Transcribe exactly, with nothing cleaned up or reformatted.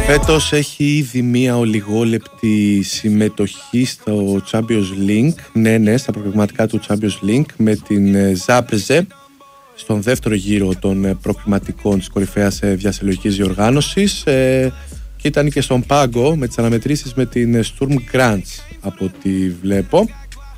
Φέτος έχει ήδη μία ολιγόλεπτη συμμετοχή στο Champions League, ναι ναι, στα προκριματικά του Champions League με την Ζάπρεζε στον δεύτερο γύρο των προκριματικών της κορυφαίας διασυλλογικής διοργάνωσης ε, και ήταν και στον πάγκο με τις αναμετρήσεις με την Sturm Graz από ό,τι βλέπω.